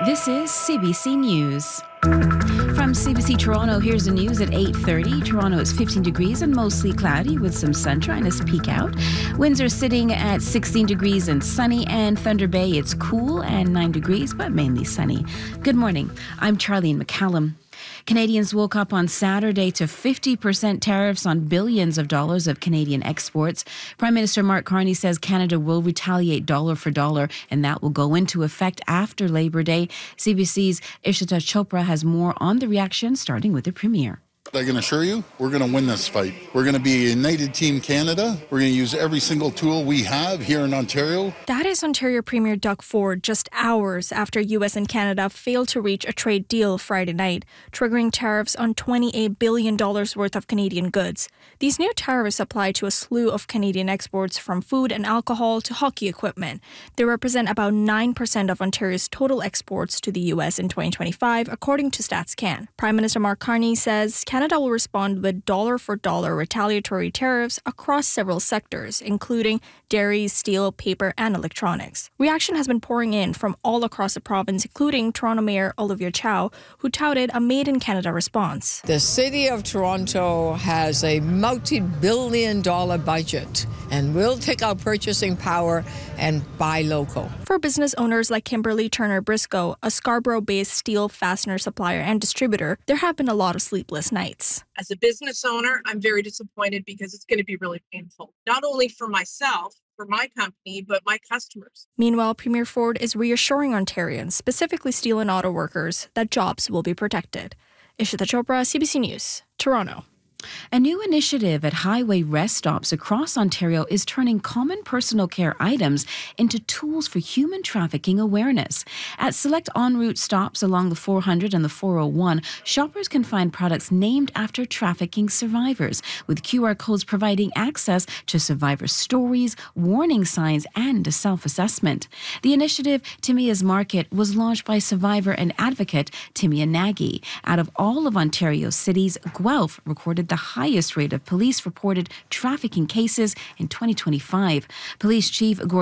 This is CBC News. From CBC Toronto, here's the news at 8:30. Toronto is 15 degrees and mostly cloudy with some sunshine as peak out. Winds are sitting at 16 degrees and sunny, and Thunder Bay, it's cool and 9 degrees, but mainly sunny. Good morning. I'm Charlene McCallum. Canadians woke up on Saturday to 50% tariffs on billions of dollars of Canadian exports. Prime Minister Mark Carney says Canada will retaliate dollar for dollar, and that will go into effect after Labor Day. CBC's Ishita Chopra has more on the reaction, starting with the Premier. I can assure you, we're going to win this fight. We're going to be a united team Canada. We're going to use every single tool we have here in Ontario. That is Ontario Premier Doug Ford just hours after U.S. and Canada failed to reach a trade deal Friday night, triggering tariffs on $28 billion worth of Canadian goods. These new tariffs apply to a slew of Canadian exports from food and alcohol to hockey equipment. They represent about 9% of Ontario's total exports to the U.S. in 2025, according to StatsCan. Prime Minister Mark Carney says Canada will respond with dollar-for-dollar retaliatory tariffs across several sectors, including dairy, steel, paper, and electronics. Reaction has been pouring in from all across the province, including Toronto Mayor Olivia Chow, who touted a made-in-Canada response. The City of Toronto has a multi-billion-dollar budget, and we'll take our purchasing power and buy local. For business owners like Kimberly Turner Briscoe, a Scarborough-based steel fastener supplier and distributor, there have been a lot of sleepless nights. As a business owner, I'm very disappointed because it's going to be really painful, not only for myself, for my company, but my customers. Meanwhile, Premier Ford is reassuring Ontarians, specifically steel and auto workers, that jobs will be protected. Ishita Chopra, CBC News, Toronto. A new initiative at highway rest stops across Ontario is turning common personal care items into tools for human trafficking awareness. At select en route stops along the 400 and the 401, shoppers can find products named after trafficking survivors, with QR codes providing access to survivor stories, warning signs, and a self-assessment. The initiative, Timia's Market, was launched by survivor and advocate Timia Nagy. Out of all of Ontario's cities, Guelph recorded the highest rate of police-reported trafficking cases in 2025. Police Chief Gordon